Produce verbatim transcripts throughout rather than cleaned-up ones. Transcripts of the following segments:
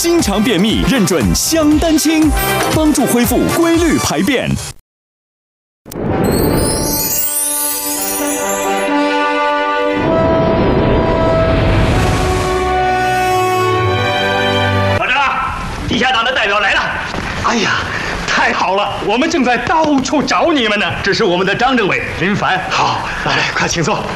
经常便秘，认准香丹清，帮助恢复规律排便。 老张，地下党的代表来了。哎呀，太好了，我们正在到处找你们呢。这是我们的张政委林凡。好，来来，快请坐。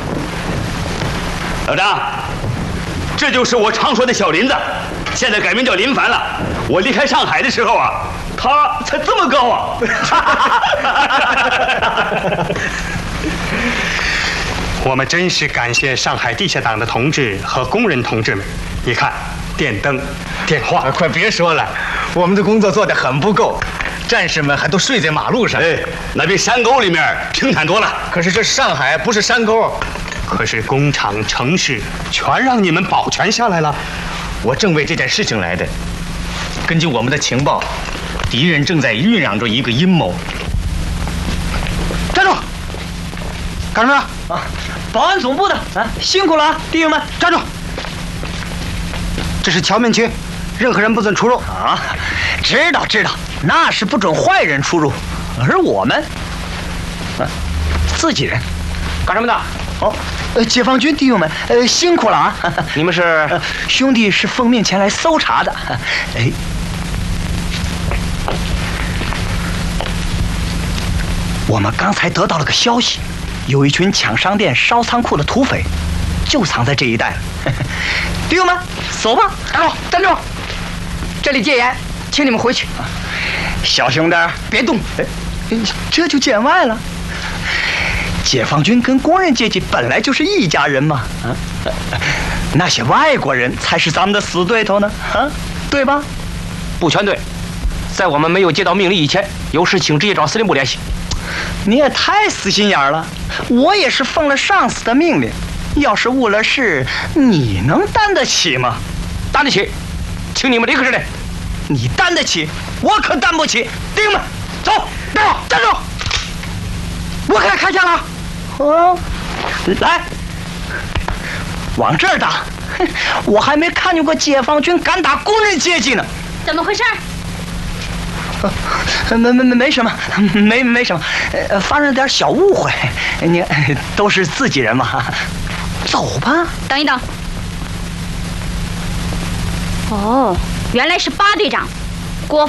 老张，这就是我常说的小林子，现在改名叫林凡了。我离开上海的时候啊，他才这么高啊！ 我们真是感谢上海地下党的同志和工人同志们。你看，电灯、电话， 快别说了，我们的工作做得很不够，战士们还都睡在马路上。 哎，那比山沟里面平坦多了。 可是这上海不是山沟， 可是工厂、城市全让你们保全下来了。 我正为这件事情来的。根据我们的情报，敌人正在酝酿着一个阴谋。 站住！干什么啊？保安总部的啊，辛苦了啊，弟兄们，站住！这是侨民区，任何人不准出入啊！知道知道，那是不准坏人出入，而我们，啊，自己人，干什么的？哦，呃，解放军弟兄们，呃，辛苦了啊！你们是、呃、兄弟是奉命前来搜查的，哎。我们刚才得到了个消息，有一群抢商店、烧仓库的土匪，就藏在这一带了。弟兄们，走吧！站住！站住！这里戒严，请你们回去。小兄弟，别动！这就见外了。解放军跟工人阶级本来就是一家人嘛，啊，那些外国人才是咱们的死对头呢，啊，对吧？ 不全对，在我们没有接到命令以前，有事请直接找司令部联系。 你也太死心眼了，我也是奉了上司的命令，要是误了事，你能担得起吗？ 担得起，请你们立刻这里。 你担得起，我可担不起。弟兄们，走，站住，站住！我可要开枪了。哦，来，往这儿打！我还没看见过解放军敢打工人阶级呢。 怎么回事？ 没没没没什么，没没什么，呃，发生了点小误会。你都是自己人嘛，走吧。 等一等。哦，原来是巴队长。